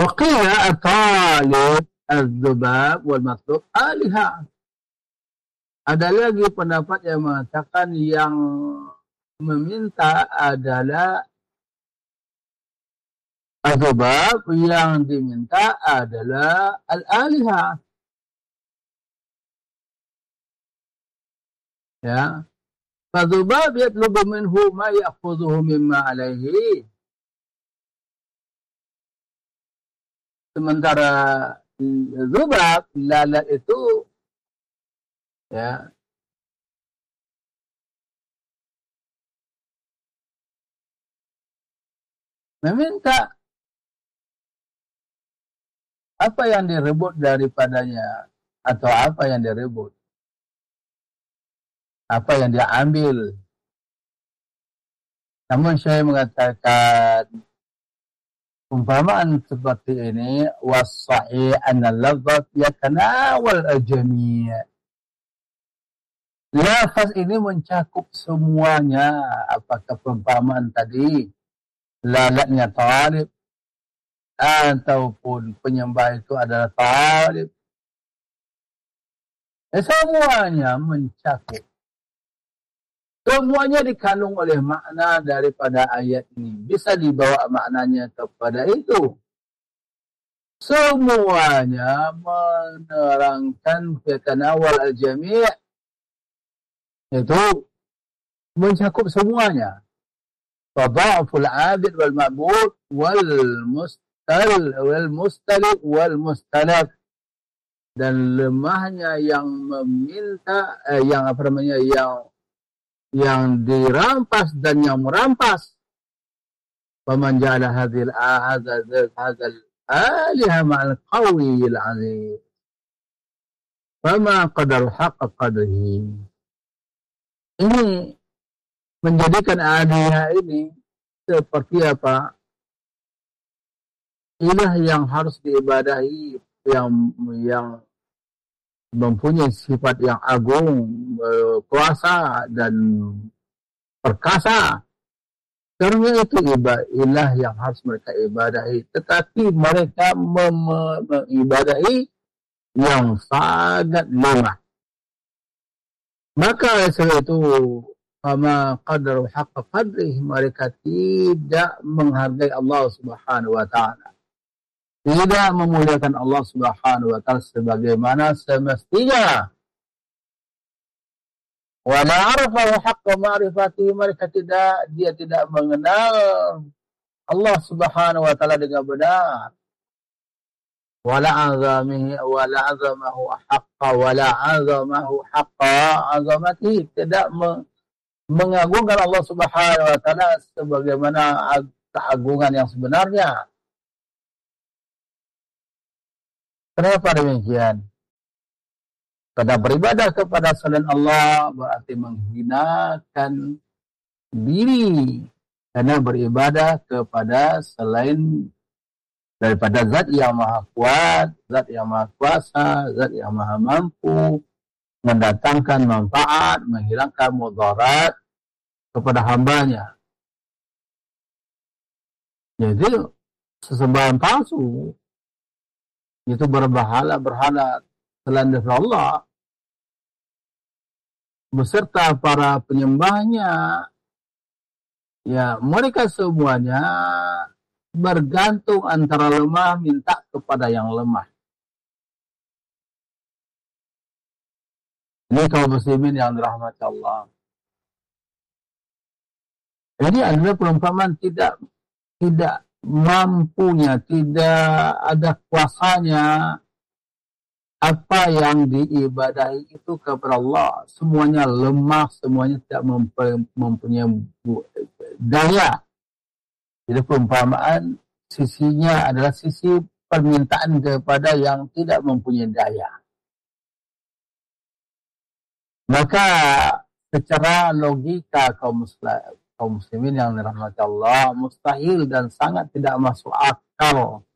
وقيل الطالب الذباب والمطلوب آلهة. Ada lagi pendapat yang mengatakan yang meminta adalah al-dhubab, yang diminta adalah al-alihah. Ya. Fadhubab yatlubu minhu ma ya'khudhuhu mimma alaihi. Sementara dhubab, lalat itu ya meminta apa yang direbut daripadanya, atau apa yang direbut, apa yang dia ambil. Namun saya mengatakan umpamaan seperti ini was-sahih anna al-lafz yatanawal al-jami'. Lafaz ini mencakup semuanya. Apakah perumpamaan tadi lalatnya talib ataupun penyembah itu adalah talib, semuanya mencakup. Semuanya dikandung oleh makna daripada ayat ini. Bisa dibawa maknanya kepada itu. Semuanya menerangkan yatanawal al-jami', itu mencakup semuanya. Fadha'ful 'abid wal ma'bud wal mustalib wal mustalab. Dan lemahnya yang meminta, yang dirampas dan yang merampas. Faman ja'ala hadzal aliha ma'al qawiyil 'aziz. Fama qadaru haqqa qadrihi. Ini menjadikan alihah ini seperti apa? Ilah yang harus diibadahi, yang mempunyai sifat yang agung, kuasa dan perkasa. Karena itu ilah yang harus mereka ibadahi. Tetapi mereka mengibadahi yang sangat lemah. Maka oleh itu fama qadaru haqqa qadrihi, mereka tidak menghargai Allah Subhanahu wa taala. Tidak memuliakan Allah Subhanahu wa taala sebagaimana semestinya. Wala arafahu haqqa ma'rifatihi, mereka dia tidak mengenal Allah Subhanahu wa taala dengan benar. Wala azamihi wala azamahu haqqa wala azamahu haqqa azamatihi, tidak mengagungkan Allah Subhanahu wa taala sebagaimana keagungan yang sebenarnya. Kenapa demikian? Karena beribadah kepada selain Allah berarti menghinakan diri, karena beribadah kepada selain daripada zat yang maha kuat, zat yang maha kuasa, zat yang maha mampu mendatangkan manfaat, menghilangkan mudarat kepada hambanya. Jadi sesembahan palsu itu berhala selain dari Allah beserta para penyembahnya, ya mereka semuanya bergantung antara lemah minta kepada yang lemah. Ini kaum muslimin yang dirahmati Allah. Ini adalah perumpamaan tidak mampunya, tidak ada kuasanya apa yang diibadahi itu kepada Allah. Semuanya lemah, semuanya tidak mempunyai daya. Jadi perumpamaan sisinya adalah sisi permintaan kepada yang tidak mempunyai daya. Maka secara logika kaum muslimin yang dirahmati Allah, mustahil dan sangat tidak masuk akal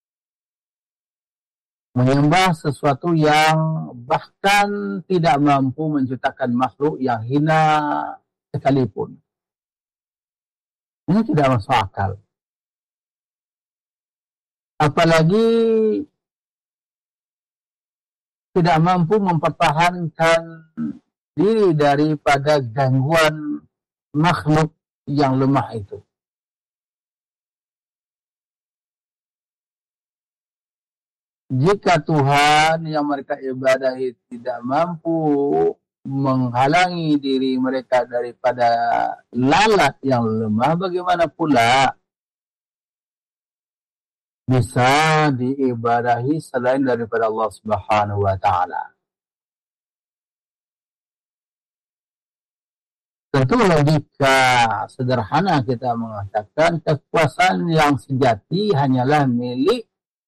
menyembah sesuatu yang bahkan tidak mampu menciptakan makhluk yang hina sekalipun. Ini tidak masuk akal. apalagi tidak mampu mempertahankan diri daripada gangguan makhluk yang lemah itu. Jika Tuhan yang mereka ibadahi tidak mampu menghalangi diri mereka daripada lalat yang lemah, bagaimana pula bisa diibadahi selain daripada Allah Subhanahu wa Ta'ala? Tentu logika sederhana kita mengatakan kekuasaan yang sejati hanyalah milik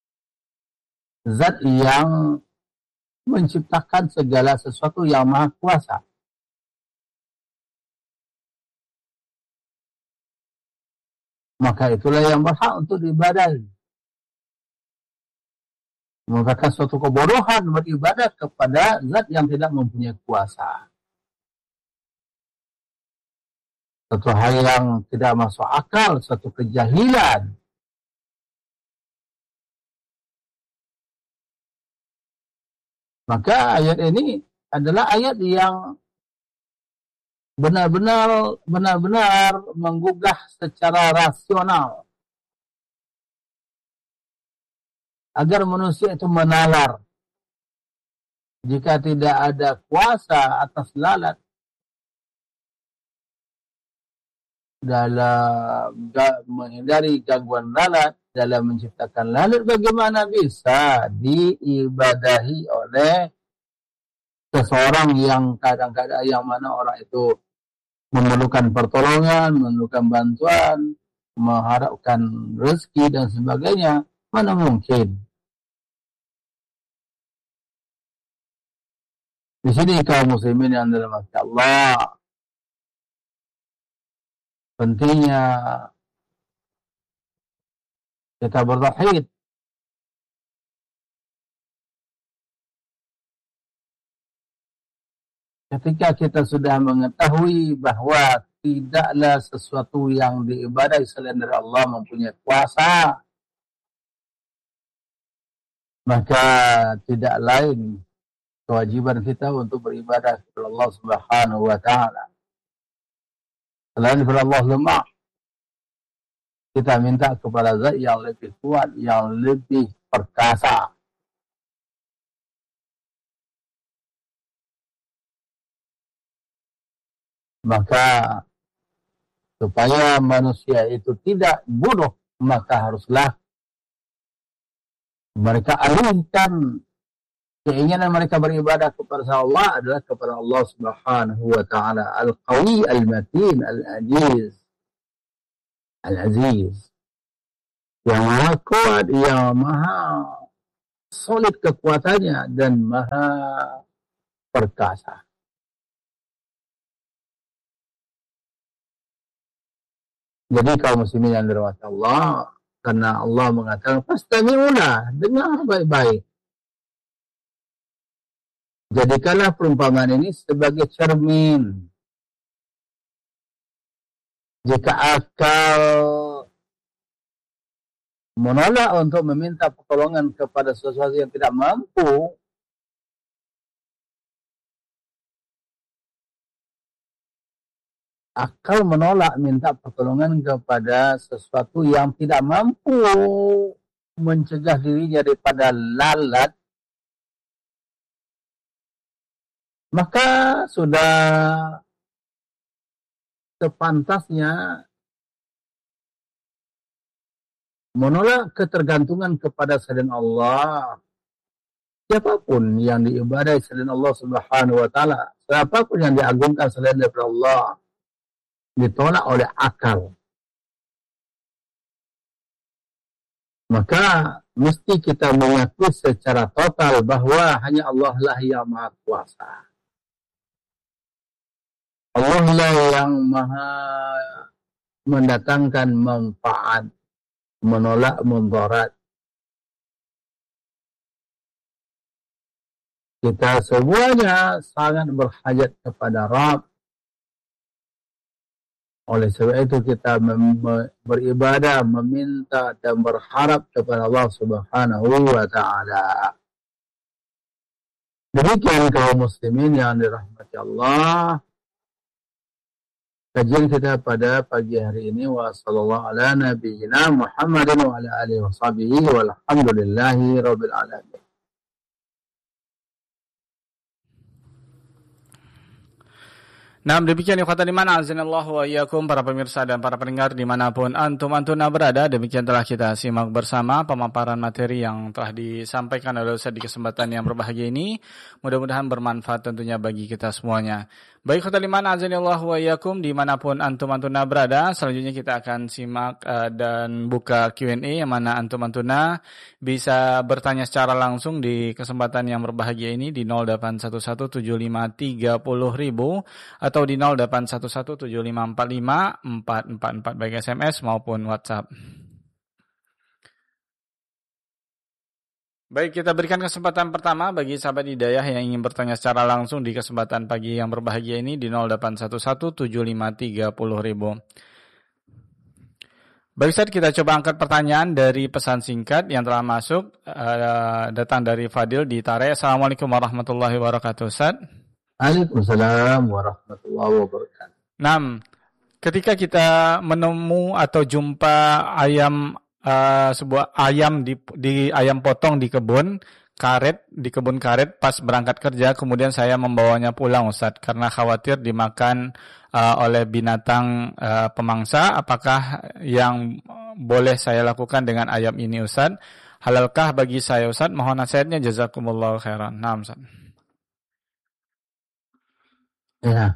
Zat yang menciptakan segala sesuatu yang maha kuasa. Maka itulah yang berhak untuk diibadahi. Merupakan suatu kebodohan beribadah kepada zat yang tidak mempunyai kuasa. Satu hal yang tidak masuk akal, satu kejahilan. Maka ayat ini adalah ayat yang benar-benar menggugah secara rasional agar manusia itu menalar. Jika tidak ada kuasa atas lalat dalam menghindari gangguan lalat, dalam menciptakan lalat, bagaimana bisa diibadahi oleh seseorang yang kadang-kadang yang mana orang itu memerlukan pertolongan, memerlukan bantuan, mengharapkan rezeki dan sebagainya? Mana mungkin? Di sini kaum muslimin yang dirahmati Allah, pentingnya kita bertauhid. Ketika kita sudah mengetahui bahwa tidaklah sesuatu yang diibadahi selain dari Allah mempunyai kuasa, maka tidak lain kewajiban kita untuk beribadah kepada Allah Subhanahu wa Ta'ala. Selain daripada Allah lemah, kita minta kepada zat yang lebih kuat, yang lebih perkasa. Maka supaya manusia itu tidak bodoh, maka haruslah mereka alihkan keinginan mereka beribadah kepada Allah adalah kepada Allah Subhanahu wa Ta'ala, Al-Qawi, Al-Matin, Al-Aziz, Al-Aziz, yang maha kuat, yang maha solid kekuatannya dan maha perkasa. Jadi kaum muslimin yang dirahmati Allah, karena Allah mengatakan fastami'una, dengar baik-baik. Jadikanlah perumpamaan ini sebagai cermin. Jika akal menolak untuk meminta pertolongan kepada sesuatu yang tidak mampu, akal menolak minta pertolongan kepada sesuatu yang tidak mampu mencegah dirinya daripada lalat, maka sudah sepantasnya menolak ketergantungan kepada selain Allah. Siapapun yang diibadai selain Allah Subhanahu wa Ta'ala, siapapun yang diagungkan selain daripada Allah, ditolak oleh akal. Maka mesti kita mengakui secara total bahwa hanya Allah lah yang maha kuasa. Allah lah yang maha mendatangkan manfaat, menolak mudarat. Kita semuanya sangat berhajat kepada Rabb. Oleh sebab itu kita beribadah, meminta dan berharap kepada Allah Subhanahu wa taala. Demikian kaum muslimin yang dirahmati Allah. Kajian kita pada pagi hari ini wa sallallahu ala nabiyyina Muhammadin wa ala alihi wa sahbihi walhamdulillahi rabbil alamin. Nah, demikian ikhwatan iman azanallahu wa iyyakum, para pemirsa dan para pendengar dimanapun antum-antuna berada. Demikian telah kita simak bersama pemaparan materi yang telah disampaikan oleh Ustaz di kesempatan yang berbahagia ini. Mudah-mudahan bermanfaat tentunya bagi kita semuanya. Baik ikhwatan iman azanallahu wa iyyakum, dimanapun antum-antuna berada. Selanjutnya kita akan simak dan buka Q&A, yang mana antum-antuna bisa bertanya secara langsung di kesempatan yang berbahagia ini di 08117530.000 atau di 081175454444 baik SMS maupun WhatsApp. Baik, kita berikan kesempatan pertama bagi sahabat hidayah yang ingin bertanya secara langsung di kesempatan pagi yang berbahagia ini di 08117530.000. Baik Ustaz, kita coba angkat pertanyaan dari pesan singkat yang telah masuk, datang dari Fadil di Tare. Assalamualaikum warahmatullahi wabarakatuh Ustaz. Waalaikumsalam warahmatullahi wabarakatuh. Nah, ketika kita menemu atau jumpa ayam, sebuah ayam di ayam potong di kebun karet pas berangkat kerja, kemudian saya membawanya pulang Ustaz karena khawatir dimakan oleh binatang pemangsa. Apakah yang boleh saya lakukan dengan ayam ini Ustaz? Halalkah bagi saya Ustaz? Mohon nasihatnya, jazakumullahu khairan. Nah Ustaz. Ya.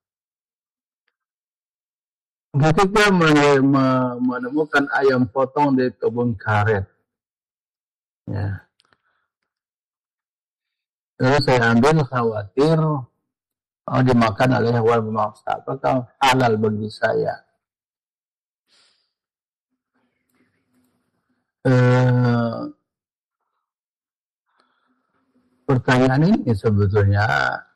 Ketika menemukan ayam potong di kebun karet, ya, lalu saya ambil, khawatir dimakan oleh hewan pemangsa. Apakah halal bagi saya? Pertanyaan ini sebetulnya,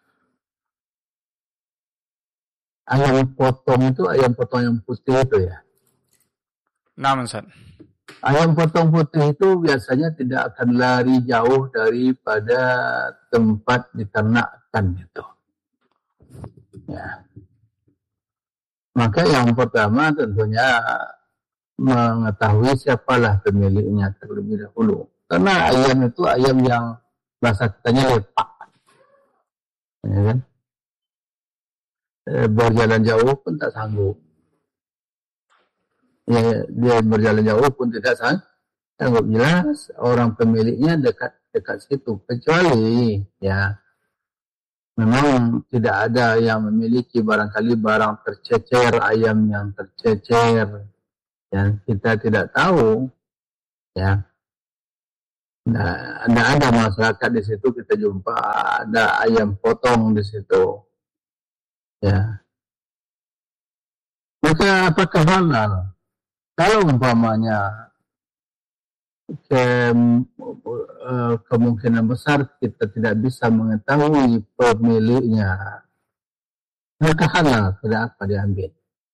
ayam potong itu ayam potong yang putih itu ya. Nah, Ustaz. Ayam potong putih itu biasanya tidak akan lari jauh daripada tempat diternakkan itu. Ya. Maka yang pertama tentunya mengetahui siapalah pemiliknya terlebih dahulu. Karena ayam itu ayam yang bahasa katanya lepak. Ya kan? Berjalan jauh pun tak sanggup. Ya, dia berjalan jauh pun tidak sanggup. Jelas orang pemiliknya dekat situ. Kecuali ya memang tidak ada yang memiliki barangkali barang tercecer, ayam yang tercecer yang kita tidak tahu. Ya. Nah, ada masyarakat di situ, kita jumpa ada ayam potong di situ. Ya. Maka apakah halal? Kalau umpamanya kemungkinan besar kita tidak bisa mengetahui pemiliknya, maka halal, tidak apa diambil.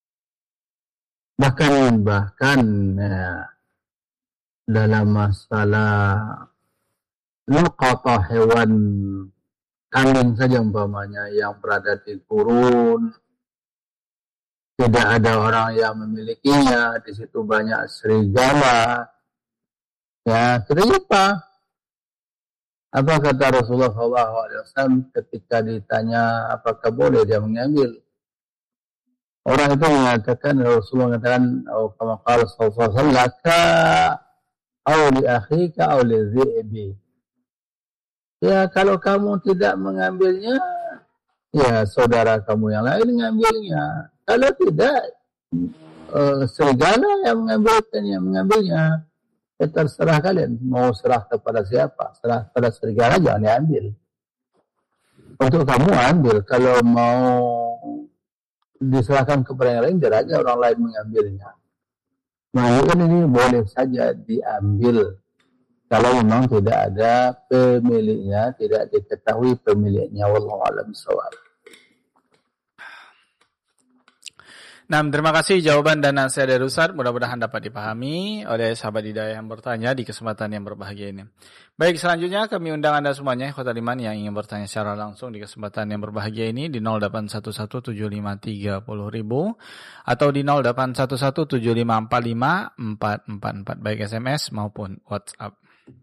Bahkan ya, dalam masalah luqata hewan kambing saja umpamanya yang berada di gurun, tidak ada orang yang memilikinya, di situ banyak serigala. Ya, kita lupa. Apa kata Rasulullah SAW ketika ditanya apakah boleh dia mengambil? Orang itu mengatakan, Rasulullah mengatakan, kama qala sallallahu alaihi wasallam, laka aw li akhika aw li dhi'bi. Ya, kalau kamu tidak mengambilnya, ya saudara kamu yang lain mengambilnya. Kalau tidak, serigala yang mengambilnya. Ya, terserah kalian. Mau serah kepada siapa? Serah kepada serigala, jangan diambil. Untuk kamu ambil. Kalau mau diserahkan kepada yang lain, biar aja orang lain mengambilnya. Nah, kan ini boleh saja diambil. Kalau memang tidak ada pemiliknya, tidak diketahui pemiliknya. Wallahu a'lam bishawab. Nah, terima kasih jawaban dan nasihat dari Ustaz. Mudah-mudahan dapat dipahami oleh sahabat hidayah yang bertanya di kesempatan yang berbahagia ini. Baik, selanjutnya kami undang Anda semuanya, ikhwatal iman yang ingin bertanya secara langsung di kesempatan yang berbahagia ini di 08117530.000 atau di 0811754544, baik SMS maupun WhatsApp.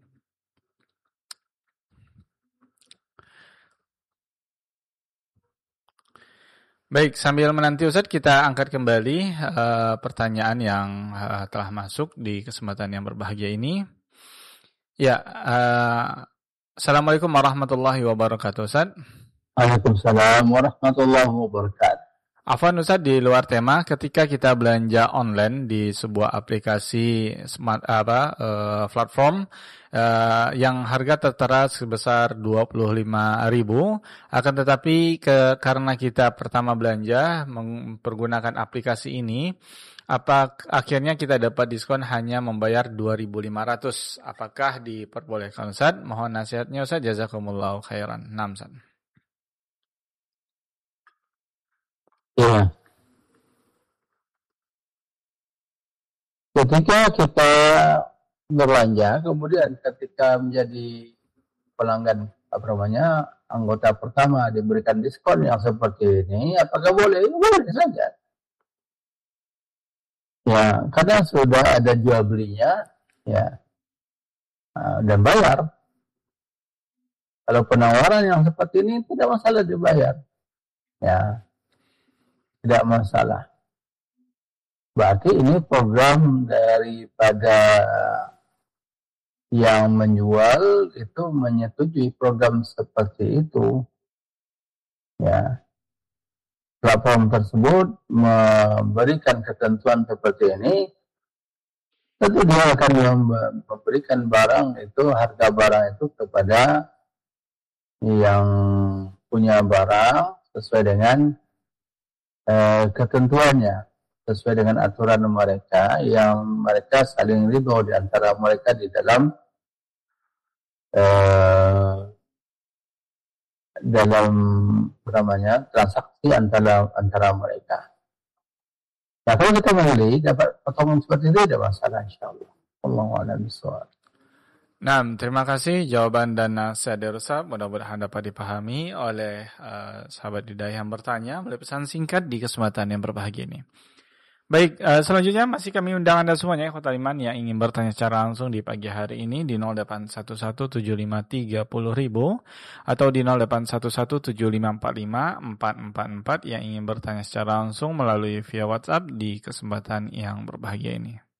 Baik, sambil menanti Ustaz, kita angkat kembali pertanyaan yang telah masuk di kesempatan yang berbahagia ini. Ya, Assalamualaikum warahmatullahi wabarakatuh, Ustaz. Waalaikumsalam warahmatullahi wabarakatuh. Afwan Ustaz, di luar tema, ketika kita belanja online di sebuah aplikasi platform yang harga tertera sebesar 25.000, akan tetapi karena kita pertama belanja mempergunakan aplikasi ini, akhirnya kita dapat diskon hanya membayar 2.500. Apakah diperbolehkan Ustaz? Mohon nasihatnya Ustaz, jazakumullahu khairan. Naam Ustaz. Ya. Ketika kita belanja, kemudian ketika menjadi pelanggan anggota pertama diberikan diskon yang seperti ini, apakah boleh? Boleh saja. Ya, karena sudah ada jual belinya, ya, dan bayar. Kalau penawaran yang seperti ini tidak masalah dibayar, ya. Tidak masalah. Berarti ini program daripada yang menjual itu menyetujui program seperti itu. Ya. Platform tersebut memberikan ketentuan seperti ini, tentu dia akan memberikan barang itu, harga barang itu kepada yang punya barang sesuai dengan ketentuannya, sesuai dengan aturan mereka yang mereka saling ridho di antara mereka di dalam transaksi antara mereka. Nah, kalau kita memilih dapat potongan seperti itu tidak masalah, insyaallah. Allahu a'lam bishawab. Nah, terima kasih jawaban dan nasihat dari Ustaz. Mudah-mudahan dapat dipahami oleh sahabat hidayah yang bertanya melalui pesan singkat di kesempatan yang berbahagia ini. Baik, selanjutnya masih kami undang Anda semuanya, ikhwatal iman yang ingin bertanya secara langsung di pagi hari ini di 08117530.000 atau di 0811754544 yang ingin bertanya secara langsung melalui via WhatsApp di kesempatan yang berbahagia ini.